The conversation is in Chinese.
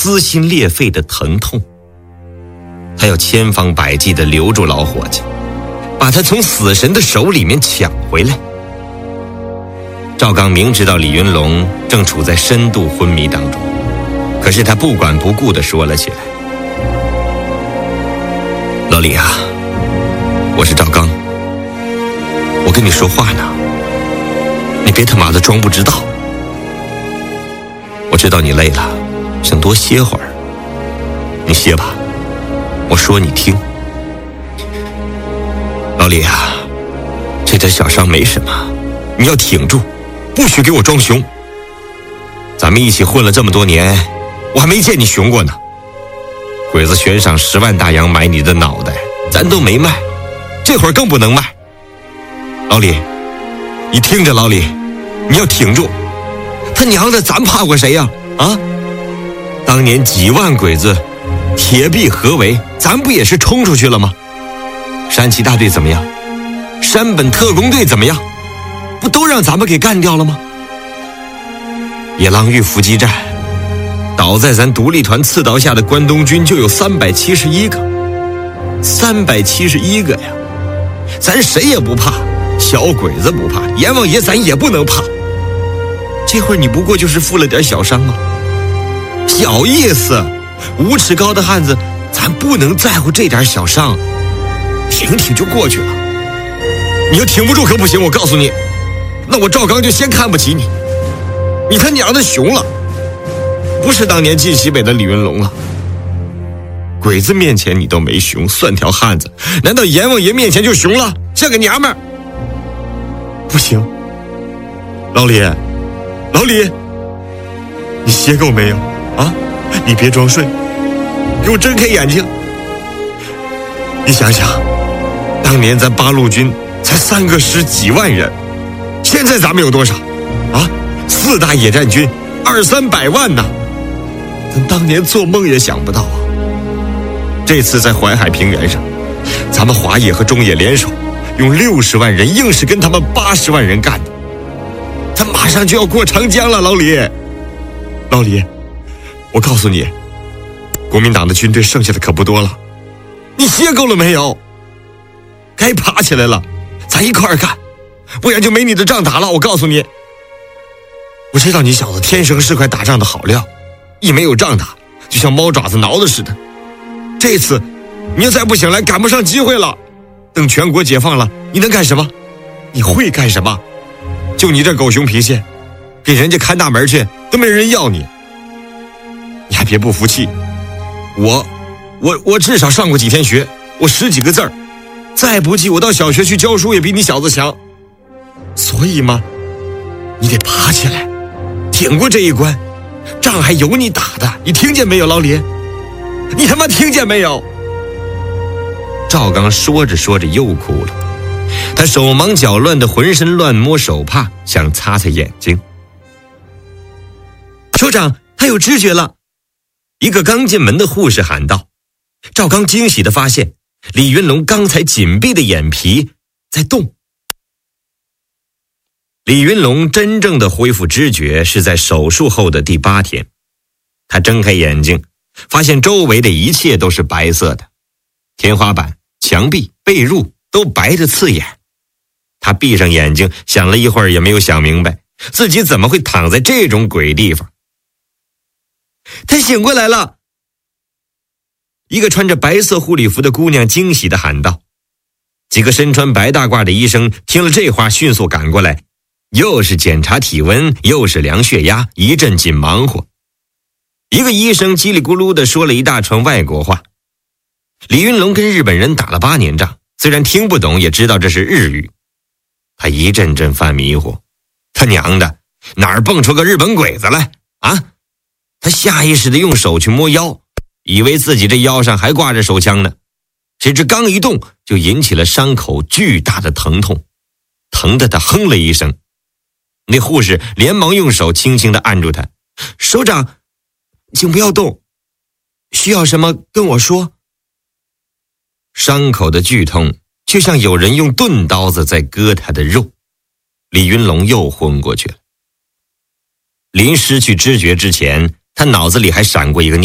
撕心裂肺的疼痛。他要千方百计地留住老伙计，把他从死神的手里面抢回来。赵刚明知道李云龙正处在深度昏迷当中，可是他不管不顾地说了起来：老李啊，我是赵刚，我跟你说话呢，你别他妈的装不知道。我知道你累了，想多歇会儿，你歇吧，我说你听。老李啊，这点小伤没什么，你要挺住，不许给我装熊。咱们一起混了这么多年，我还没见你熊过呢。鬼子悬赏10万大洋买你的脑袋，咱都没卖，这会儿更不能卖。老李，你听着，老李，你要挺住。他娘的，咱怕过谁呀？啊！当年几万鬼子铁壁合围，咱不也是冲出去了吗？山崎大队怎么样？山本特工队怎么样？不都让咱们给干掉了吗？野狼峪伏击战，倒在咱独立团刺刀下的关东军就有371个，371个呀！咱谁也不怕，小鬼子不怕，阎王爷咱也不能怕。这会儿你不过就是负了点小伤吗？小意思，5尺高的汉子，咱不能在乎这点小伤，挺挺就过去了。你要挺不住可不行，我告诉你，那我赵刚就先看不起你。你他娘的熊了，不是当年晋西北的李云龙了。鬼子面前你都没熊，算条汉子，难道阎王爷面前就熊了，像个娘们儿？不行，老李，老李，你歇够没有啊？你别装睡，给我睁开眼睛。你想想，当年咱八路军才3个师几万人，现在咱们有多少啊？4大野战军200-300万呢，咱当年做梦也想不到啊！这次在淮海平原上，咱们华野和中野联手，用60万人硬是跟他们80万人干的。他马上就要过长江了，老李，老李，我告诉你，国民党的军队剩下的可不多了，你歇够了没有？该爬起来了，咱一块儿干，不然就没你的仗打了。我告诉你，我知道你小子天生是块打仗的好料，一没有仗打，就像猫爪子挠的似的。这次你要再不醒来，赶不上机会了。等全国解放了，你能干什么？你会干什么？就你这狗熊脾气，给人家看大门去都没人要你。你还别不服气，我至少上过几天学，我10几个字儿，再不济我到小学去教书也比你小子强。所以嘛，你得爬起来，挺过这一关，仗还有你打的，你听见没有，老李？你他妈听见没有？赵刚说着说着又哭了，他手忙脚乱的浑身乱摸手帕，想擦擦眼睛。首长，他有知觉了！一个刚进门的护士喊道。赵刚惊喜地发现，李云龙刚才紧闭的眼皮在动。李云龙真正的恢复知觉是在手术后的第8天。他睁开眼睛，发现周围的一切都是白色的，天花板、墙壁、被褥都白得刺眼。他闭上眼睛，想了一会儿也没有想明白，自己怎么会躺在这种鬼地方。他醒过来了！一个穿着白色护理服的姑娘惊喜地喊道。几个身穿白大褂的医生听了这话，迅速赶过来，又是检查体温，又是量血压，一阵紧忙活。一个医生叽里咕噜地说了一大串外国话。李云龙跟日本人打了8年仗，虽然听不懂，也知道这是日语。他一阵阵犯迷糊，他娘的，哪儿蹦出个日本鬼子来啊？他下意识地用手去摸腰，以为自己这腰上还挂着手枪呢，谁知刚一动就引起了伤口巨大的疼痛，疼得他哼了一声。那护士连忙用手轻轻地按住他。首长，请不要动，需要什么跟我说。伤口的剧痛就像有人用钝刀子在割他的肉。李云龙又昏过去了。临失去知觉之前，他脑子里还闪过一个